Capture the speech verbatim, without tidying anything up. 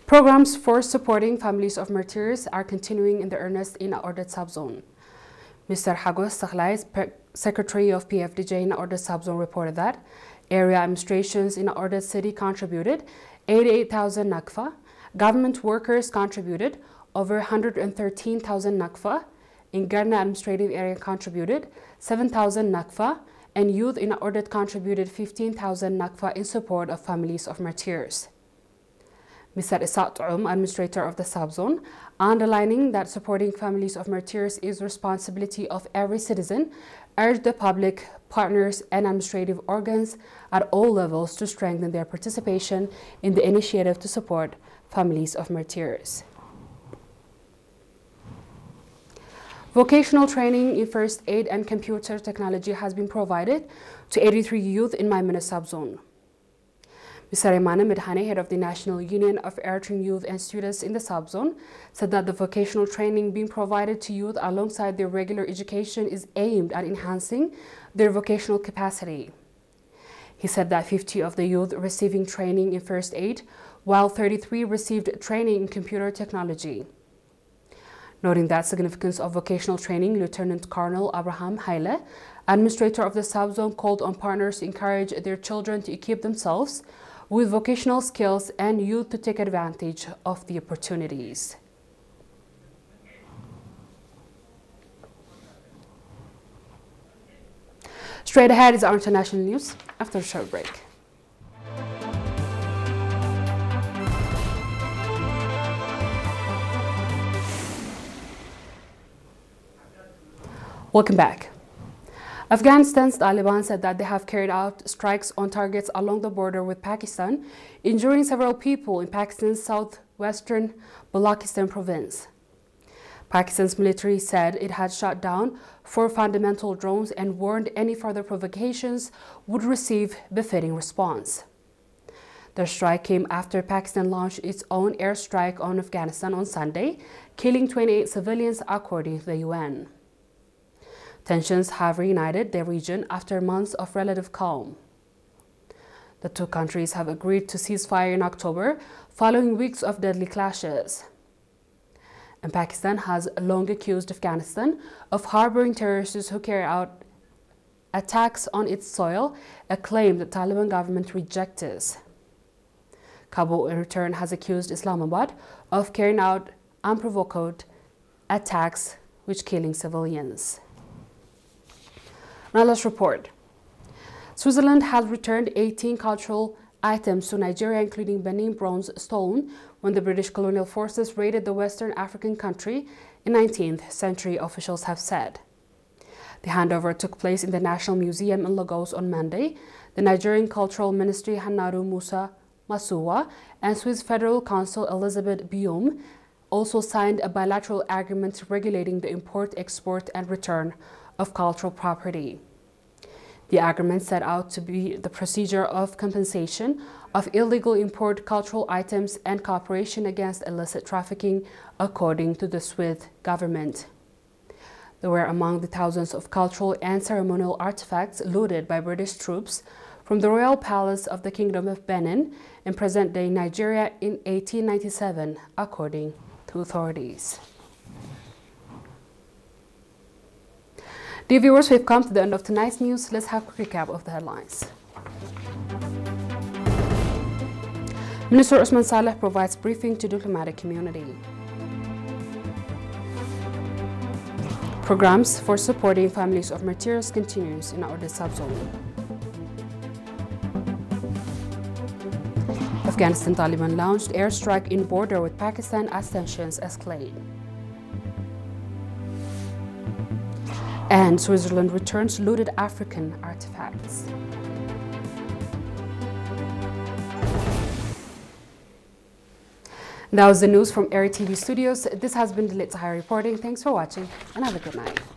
Programs for supporting families of martyrs are continuing in the earnest in Ordet subzone. Mister Hagos Sakhlai, Secretary of P F D J in Ordet subzone, reported that area administrations in Ordet city contributed eighty-eight thousand nakfa, government workers contributed over one hundred thirteen thousand nakfa, in Garna administrative area contributed seven thousand nakfa, and youth in Ordet contributed fifteen thousand nakfa in support of families of martyrs. Mister Isat Tuum, administrator of the subzone, underlining that supporting families of martyrs is responsibility of every citizen, urged the public, partners, and administrative organs at all levels to strengthen their participation in the initiative to support families of martyrs. Vocational training in first aid and computer technology has been provided to eighty-three youth in Maimuna subzone. Mister Imane Midhane, head of the National Union of Eritrean Youth and Students in the subzone, said that the vocational training being provided to youth alongside their regular education is aimed at enhancing their vocational capacity. He said that fifty of the youth receiving training in first aid, while thirty-three received training in computer technology. Noting that significance of vocational training, Lieutenant Colonel Abraham Haile, administrator of the subzone, called on partners to encourage their children to equip themselves with vocational skills and youth to take advantage of the opportunities. Straight ahead is our international news after a short break. Welcome back. Afghanistan's Taliban said that they have carried out strikes on targets along the border with Pakistan, injuring several people in Pakistan's southwestern Balochistan province. Pakistan's military said it had shot down four fundamental drones and warned any further provocations would receive befitting response. The strike came after Pakistan launched its own airstrike on Afghanistan on Sunday, killing twenty-eight civilians, according to the U N. Tensions have reunited the region after months of relative calm. The two countries have agreed to cease fire in October, following weeks of deadly clashes. And Pakistan has long accused Afghanistan of harboring terrorists who carry out attacks on its soil, a claim the Taliban government rejects. Kabul, in return, has accused Islamabad of carrying out unprovoked attacks which killing civilians. Now let's report. Switzerland has returned eighteen cultural items to Nigeria, including Benin bronze stolen when the British colonial forces raided the Western African country in nineteenth century, officials have said. The handover took place in the National Museum in Lagos on Monday. The Nigerian Cultural Ministry Hanaru Musa Masuwa and Swiss Federal Consul Elizabeth Bium also signed a bilateral agreement regulating the import, export, and return of cultural property. The agreement set out to be the procedure of compensation of illegal import cultural items and cooperation against illicit trafficking, according to the Swiss government. They were among the thousands of cultural and ceremonial artifacts looted by British troops from the Royal Palace of the Kingdom of Benin in present-day Nigeria in eighteen ninety-seven, according to authorities. Dear viewers, we've come to the end of tonight's news. Let's have a quick recap of the headlines. Minister Usman Saleh provides briefing to diplomatic community. Programs for supporting families of martyrs continues in Ordet subzone. Afghanistan Taliban launched airstrike in border with Pakistan as tensions escalate. And Switzerland returns looted African artifacts. That was the news from Eri T V Studios. This has been Dalit Sahai reporting. Thanks for watching and have a good night.